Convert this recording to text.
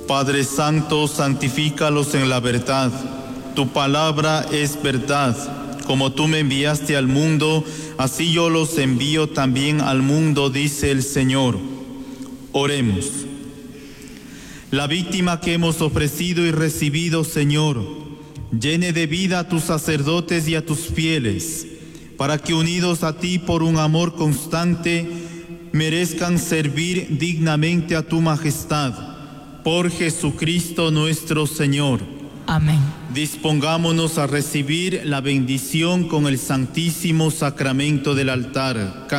Padre Santo, santifícalos en la verdad. Tu palabra es verdad. Como tú me enviaste al mundo, así yo los envío también al mundo, dice el Señor. Oremos. La víctima que hemos ofrecido y recibido, Señor, llene de vida a tus sacerdotes y a tus fieles, para que unidos a ti por un amor constante, merezcan servir dignamente a tu majestad. Por Jesucristo nuestro Señor. Amén. Dispongámonos a recibir la bendición con el Santísimo Sacramento del altar.